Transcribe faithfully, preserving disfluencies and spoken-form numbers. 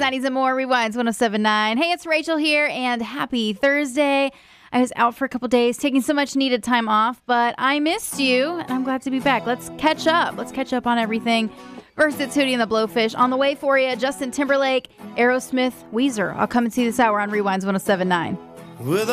nineties and more. Rewinds one oh seven point nine. Hey, it's Rachel here, and happy Thursday. I was out for a couple days, taking so much needed time off, but I missed you, and I'm glad to be back. Let's catch up. Let's catch up on everything. First, it's Hootie and the Blowfish. On the way for you, Justin Timberlake, Aerosmith, Weezer. I'll come and see this hour on Rewinds one oh seven point nine. With